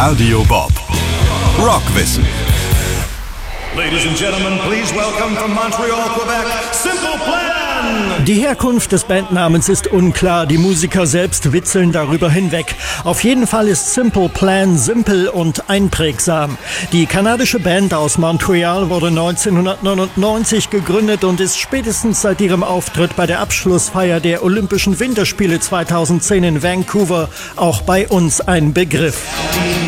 Radio Bob. Rockwissen. Ladies and gentlemen, please welcome from Montreal, Quebec, Simple Plan! Die Herkunft des Bandnamens ist unklar, die Musiker selbst witzeln darüber hinweg. Auf jeden Fall ist Simple Plan simpel und einprägsam. Die kanadische Band aus Montreal wurde 1999 gegründet und ist spätestens seit ihrem Auftritt bei der Abschlussfeier der Olympischen Winterspiele 2010 in Vancouver auch bei uns ein Begriff.